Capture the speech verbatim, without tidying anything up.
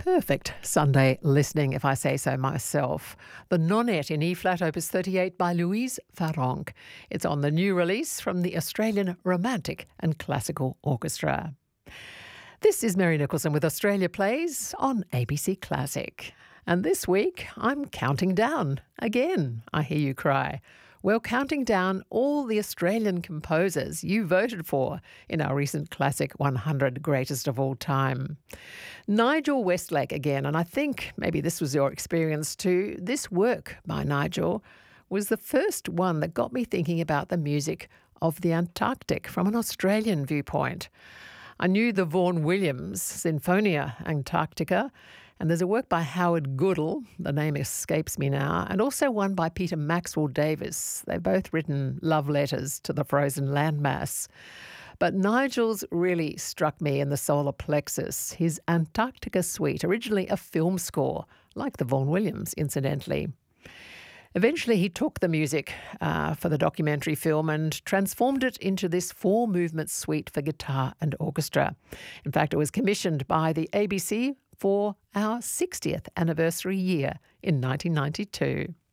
Perfect Sunday listening, if I say so myself. The Nonette in E-flat, opus thirty-eight by Louise Farrenc. It's on the new release from the Australian Romantic and Classical Orchestra. This is Mary Nicholson with Australia Plays on A B C Classic. And this week, I'm counting down again, I hear you cry. We're counting down all the Australian composers you voted for in our recent Classic one hundred Greatest of All Time. Nigel Westlake again, and I think maybe this was your experience too. This work by Nigel was the first one that got me thinking about the music of the Antarctic from an Australian viewpoint. I knew the Vaughan Williams Sinfonia Antarctica, and there's a work by Howard Goodall, the name escapes me now, and also one by Peter Maxwell Davis. They've both written love letters to the frozen landmass. But Nigel's really struck me in the solar plexus, his Antarctica Suite, originally a film score, like the Vaughan Williams, incidentally. Eventually, he took the music uh, for the documentary film and transformed it into this four-movement suite for guitar and orchestra. In fact, it was commissioned by the A B C for our sixtieth anniversary year in nineteen ninety-two.